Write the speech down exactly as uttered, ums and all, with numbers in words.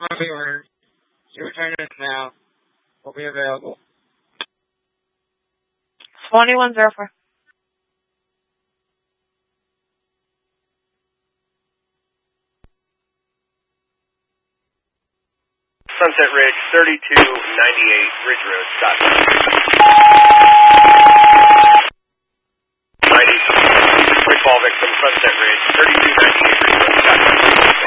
Copy order. Your return now will be available. twenty-one oh four. Sunset Ridge, thirty-two ninety-eight Ridge Road, Scottsdale. ninety, recall victim, Sunset Ridge, thirty-two ninety-eight Ridge Road, Scottsdale.